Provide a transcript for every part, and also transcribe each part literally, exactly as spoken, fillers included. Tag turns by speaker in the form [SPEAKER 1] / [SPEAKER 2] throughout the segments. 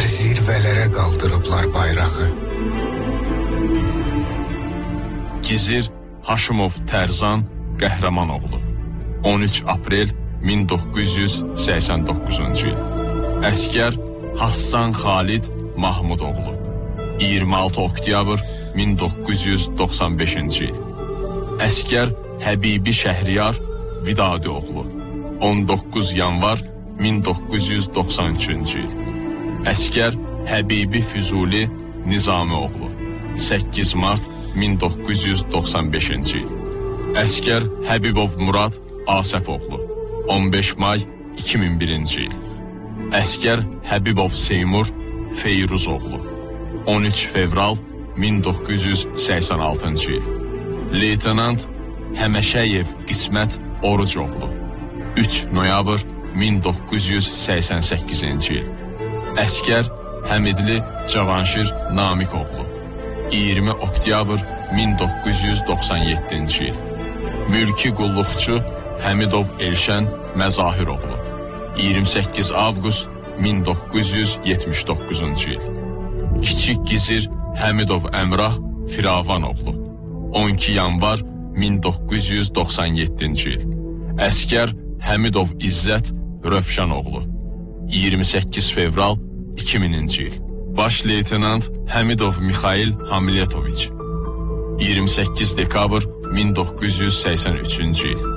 [SPEAKER 1] zirvələrə qaldırıblar bayrağı.
[SPEAKER 2] Gizir Haşimov Tərzan Qəhrəmanoğlu on üç aprel min doqquz yüz səksən doqquzuncu il. Əskər Hassan Xalid Mahmudoğlu iyirmi altı oktyabr min doqquz yüz doxsan beşinci il. Əskər Həbibi Şəhriyar Vidadioğlu on doqquz yanvar min doqquz yüz doxsan üçüncü il. Əskər Həbibi Füzuli Nizamioğlu səkkiz mart min doqquz yüz doxsan beşinci il. Əskər Həbibov Murad Asəfoğlu on beş may iki min birinci il. Əskər Həbibov Seymur Feyruzoğlu on üç fevral min doqquz yüz səksən altıncı il. Leytenant Həməşəyev Qismət Orucoğlu üç noyabr min doqquz yüz səksən səkkizinci il. Əskər Həmidli Cavanşir Namikoğlu iyirmi oktyabr min doqquz yüz doxsan yeddinci il. Mülki qulluqçu Həmidov Elşən Məzahiroğlu iyirmi səkkiz avqust min doqquz yüz yetmiş doqquzuncu il. Kiçik Gizir Həmidov Əmrah Firavanoğlu on iki yanvar min doqquz yüz doxsan yeddinci il. Əskər Həmidov İzzət Rövşanoğlu iyirmi səkkiz fevral iki mininci il. Baş Leytenant Həmidov Mixail Hamletoviç iyirmi səkkiz dekabr min doqquz yüz səksən üçüncü il.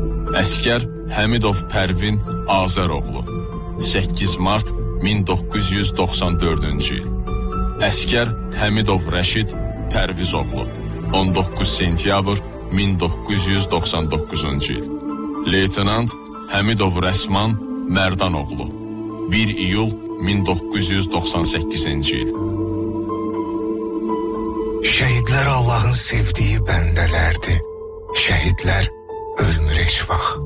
[SPEAKER 2] Əskər Həmidov Pərvin Azəroğlu səkkiz mart min doqquz yüz doxsan dördüncü il. Əskər Həmidov Rəşid Pərvizoğlu on doqquz sentyabr min doqquz yüz doxsan doqquzuncu il. Leytenant Həmidov Rəsman Mərdanoğlu bir iyul min doqquz yüz doxsan səkkizinci il.
[SPEAKER 1] Şəhidlər Allahın sevdiyi bəndələrdir. Şəhidlər ölmür heç vaxt.